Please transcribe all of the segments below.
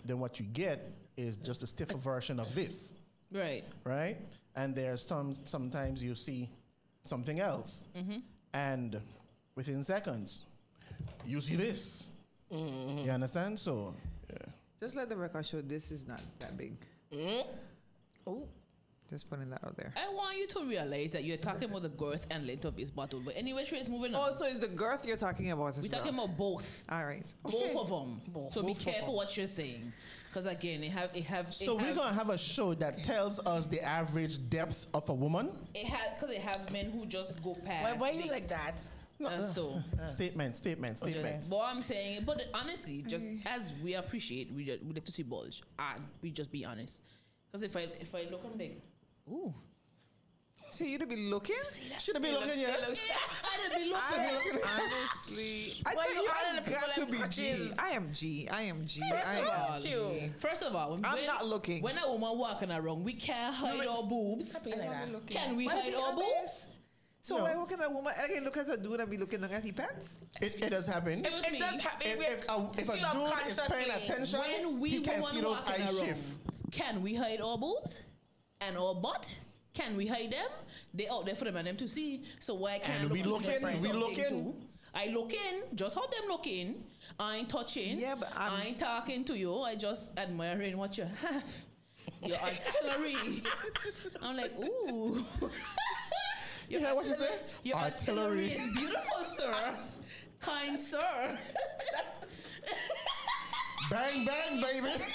then what you get is just a stiffer version of this. Right. Right? And there's sometimes you see something else. And within seconds, you see this. You understand? So, yeah. Just let the record show this is not that big. Oh. Just putting that out there. I want you to realize that you're talking about the girth and length of this bottle. But anyway, Trace, moving on. Oh, so it's the girth you're talking about as We're talking about both. All right. Both of them. So be careful what you're saying. Because again, So we're going to have a show that tells us the average depth of a woman? Because they have men who just go past. Why are you like that? Statement. But I'm saying, but honestly, just as we appreciate, we like to see bulge. We just be honest. Because if I look, I'm like, ooh. So you'd be looking? Should have been looking, yeah. I'd be looking. Honestly, I got to be G. I am G. First of all, I'm not looking. When a woman walking around, we can't hide our boobs. Can we hide our boobs? So why walking at a woman? I can look at a dude and be looking at his pants. It does happen. It does happen. If a dude is paying attention, when we he can see those eyes shift. Can we hide our boobs and our butt? Can we hide them? They out there for the man them to see. So why can't we looking? I look in, just how them looking. I ain't touching. Yeah, but I ain't talking to you. I just admiring what you have. Your artillery. I'm like, ooh. Yeah, what you say? Your artillery is beautiful, sir. Kind sir. Bang, bang, baby.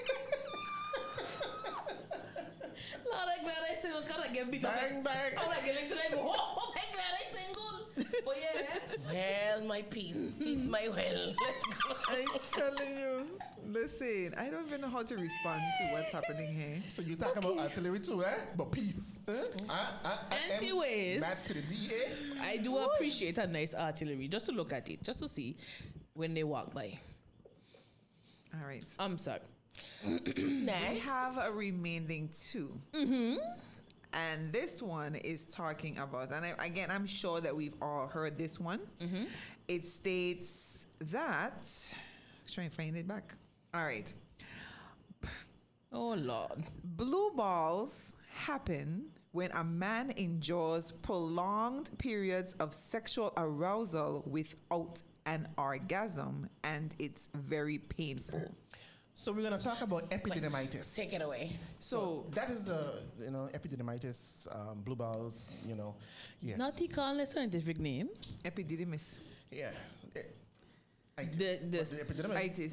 Lord, I'm glad I single. Cause I get beat up. Bang, bang. I'm like, next time I go, oh, I'm glad I single. But yeah. Well, my peace my well. I'm telling you. Listen, I don't even know how to respond to what's happening here. So you talk about artillery too, eh? But peace. Anyways, back to the DA. I do appreciate a nice artillery just to look at it, just to see when they walk by. All right. I'm sorry. We have a remaining two. And this one is talking about, and I'm sure that we've all heard this one. It states that, let's try and find it back. All right. Oh, Lord. Blue balls happen when a man endures prolonged periods of sexual arousal without an orgasm, and it's very painful. So we're going to talk about epididymitis. Take it away. So that is the, epididymitis, blue balls, yeah. Not he calling a scientific name. Epididymis. Yeah. The epididymitis.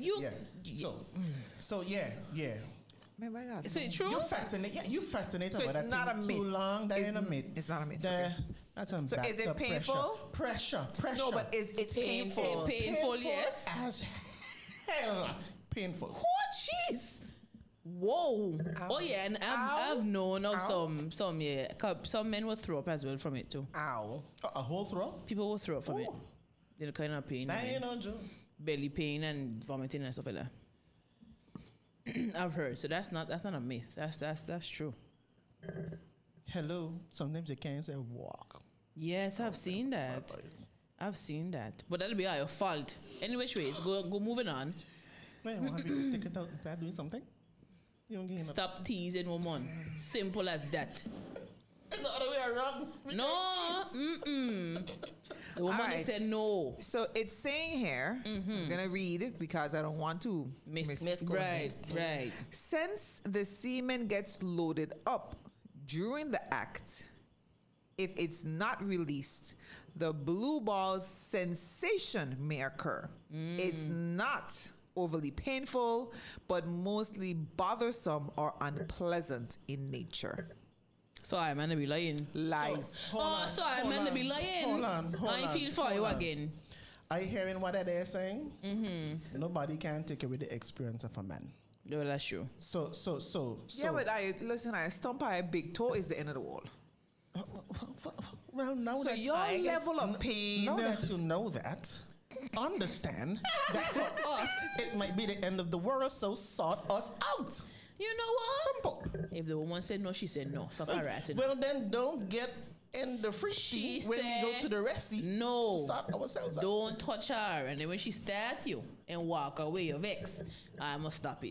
So yeah. So it's true? You fascinate so about that not a myth. Too long. That ain't a myth. It's not a myth. Okay. That's a so is it painful? Pressure. No, but is it painful? Painful, yes. As hell. Painful. Oh, jeez. Whoa. Ow. Oh, yeah, and I've known of some men will throw up as well from it too. Ow. A whole throw? People will throw up from it. They're kind of pain. Belly pain and vomiting and stuff like that. I've heard. So that's not a myth. That's true. Hello. Sometimes they can't say walk. Yes, I've seen that. But that'll be your fault. Any which ways, go moving on. Wait, want to take it out and start doing something? You don't get Stop teasing woman. Simple as that. It's the other way around. No. The woman said no. So it's saying here, I'm going to read it because I don't want to misquote it. Right. Since the semen gets loaded up during the act, if it's not released, the blue ball's sensation may occur. It's not overly painful, but mostly bothersome or unpleasant in nature. So I'm going to be lying. Lies. I'm going to be lying. Hold on. I feel for you again. Are you hearing what they're saying? Nobody can take away the experience of a man. No, that's true. So. Yeah, but I stomp a big toe is the end of the world. Well, now so that your level of pain. Now that you know that, understand that for us it might be the end of the world. So sort us out. You know what? Simple. If the woman said no, she said no. Stop harassing. Well, then don't get in the free seat when we go to the rest seat. No. Sort ourselves out. Don't touch her. And then when she start you and walk away, your vex, I must stop it.